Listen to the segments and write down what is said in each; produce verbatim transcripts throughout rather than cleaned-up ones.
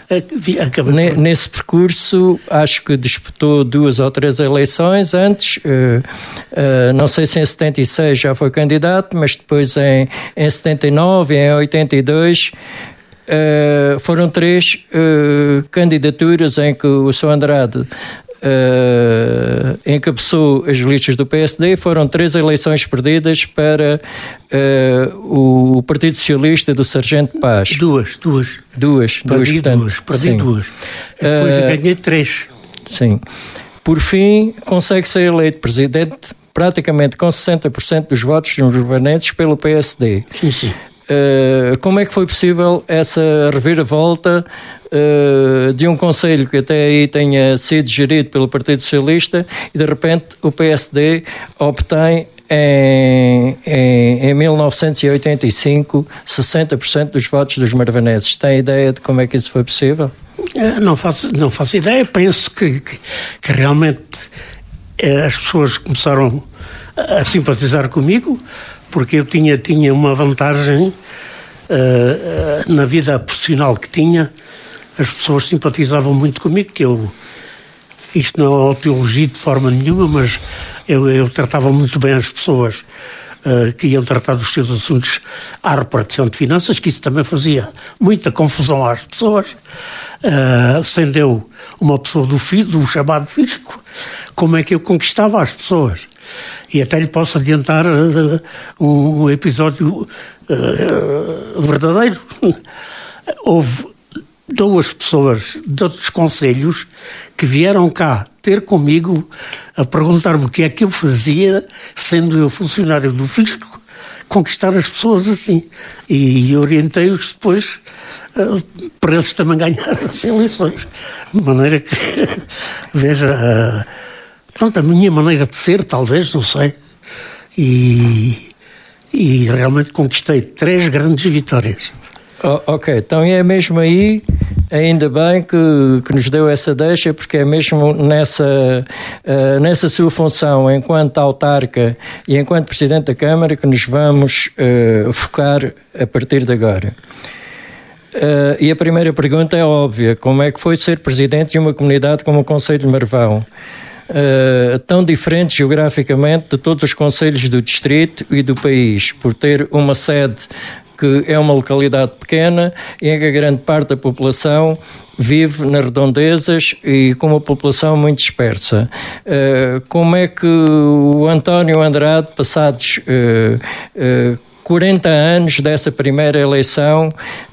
Acabei... Nesse percurso, acho que disputou duas ou três eleições antes, uh, uh, não sei se em setenta e seis já foi candidato, mas depois em, em setenta e nove, em oitenta e dois, uh, foram três uh, candidaturas em que o senhor Andrade Uh, encabeçou as listas do P S D. Foram três eleições perdidas para uh, o Partido Socialista do Sargento Paz. Duas, duas. Duas, perdi duas, portanto, duas, perdi sim. duas. Depois uh, ganhei três. Sim. Por fim, consegue ser eleito presidente praticamente com sessenta por cento dos votos dos marvanenses pelo P S D. Sim, sim. Uh, como é que foi possível essa reviravolta uh, de um conselho que até aí tenha sido gerido pelo Partido Socialista e de repente o P S D obtém em, em, em mil novecentos e oitenta e cinco sessenta por cento dos votos dos marvanenses? Tem ideia de como é que isso foi possível? Uh, não, faço, não faço ideia. Penso que, que, que realmente uh, as pessoas começaram a simpatizar comigo, porque eu tinha, tinha uma vantagem uh, uh, na vida profissional que tinha. As pessoas simpatizavam muito comigo, que eu, isto não é teologia de forma nenhuma, mas eu, eu tratava muito bem as pessoas uh, que iam tratar dos seus assuntos à repartição de finanças, que isso também fazia muita confusão às pessoas. Uh, sendo eu uma pessoa do, fi, do chamado fisco, como é que eu conquistava as pessoas? E até lhe posso adiantar uh, um, um episódio uh, verdadeiro. Houve duas pessoas de outros conselhos que vieram cá ter comigo a perguntar-me o que é que eu fazia, sendo eu funcionário do fisco, conquistar as pessoas assim. E, e orientei-os depois uh, para eles também ganhar as eleições. De maneira que, veja... Uh, Pronto, a minha maneira de ser, talvez, não sei. E, e realmente conquistei três grandes vitórias. Oh, ok, então é mesmo aí, ainda bem que, que nos deu essa deixa, porque é mesmo nessa, uh, nessa sua função enquanto autarca e enquanto Presidente da Câmara que nos vamos uh, focar a partir de agora. Uh, e a primeira pergunta é óbvia: como é que foi ser Presidente de uma comunidade como o Concelho de Marvão? Uh, tão diferente geograficamente de todos os concelhos do distrito e do país, por ter uma sede que é uma localidade pequena e em que a grande parte da população vive nas redondezas e com uma população muito dispersa. Uh, como é que o António Andrade, passados uh, uh, quarenta anos dessa primeira eleição,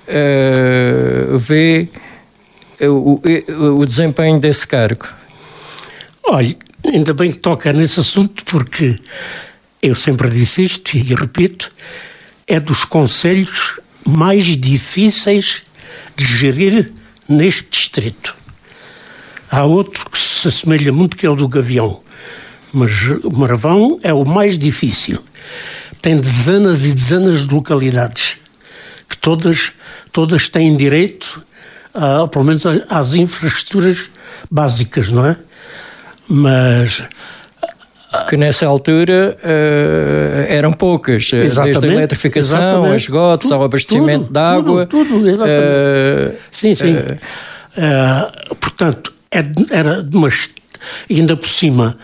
uh, vê o, o, o desempenho desse cargo? Olha, ainda bem que toca nesse assunto, porque eu sempre disse isto e repito, é dos concelhos mais difíceis de gerir neste distrito. Há outro que se assemelha muito, que é o do Gavião, mas o Marvão é o mais difícil. Tem dezenas e dezenas de localidades, que todas, todas têm direito, a, pelo menos, às infraestruturas básicas, não é? Mas... que nessa altura uh, eram poucas, exatamente, desde a eletrificação, exatamente, a esgotos, tudo, ao abastecimento tudo, de água. Tudo, tudo exatamente. Uh, sim, sim. Uh, uh, portanto, era de uma... E ainda por cima,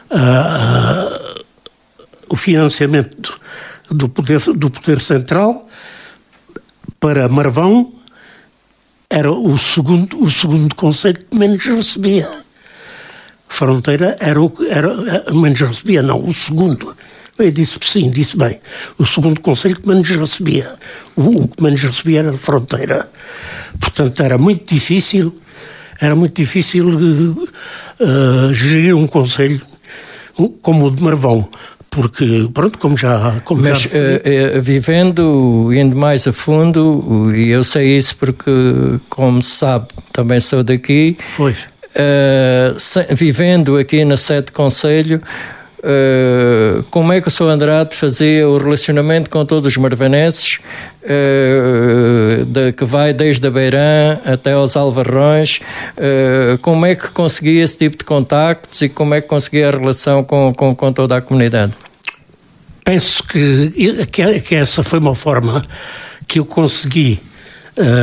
uh, uh, o financiamento do poder, do poder central para Marvão era o segundo, o segundo concelho que menos recebia. Fronteira era o que era, menos recebia, não, o segundo. Eu disse sim, disse bem. O segundo concelho que menos recebia. O, o que menos recebia era a Fronteira. Portanto, era muito difícil, era muito difícil uh, uh, gerir um concelho como o de Marvão. Porque, pronto, como já... Como Mas já... Uh, uh, vivendo, indo mais a fundo, uh, e eu sei isso porque, como se sabe, também sou daqui... Pois... Uh, se, vivendo aqui na sede de concelho, uh, como é que o senhor Andrade fazia o relacionamento com todos os marvanenses, uh, de, que vai desde a Beirã até aos Alvarrões, uh, como é que conseguia esse tipo de contactos e como é que conseguia a relação com, com, com toda a comunidade? Penso que, que, que essa foi uma forma que eu consegui uh,